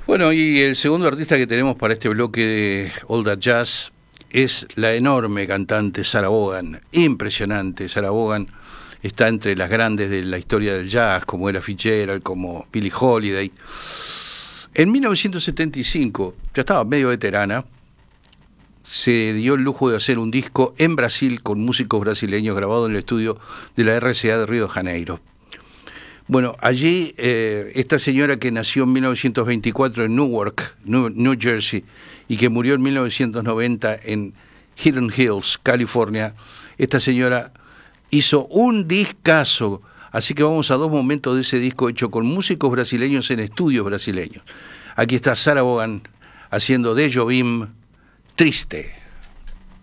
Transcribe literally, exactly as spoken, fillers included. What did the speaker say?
Bueno, y el segundo artista que tenemos para este bloque de All That Jazz es la enorme cantante Sarah Vaughan. Impresionante, Sarah Vaughan está entre las grandes de la historia del jazz, como Ella Fitzgerald, como Billie Holiday. En mil novecientos setenta y cinco, ya estaba medio veterana, se dio el lujo de hacer un disco en Brasil con músicos brasileños grabado en el estudio de la R C A de Río de Janeiro. Bueno, allí eh, esta señora que nació en mil novecientos veinticuatro en Newark, New, New Jersey, y que murió en mil novecientos noventa en Hidden Hills, California, esta señora hizo un discazo, así que vamos a dos momentos de ese disco hecho con músicos brasileños en estudios brasileños. Aquí está Sarah Vaughan haciendo de Jobim, Triste.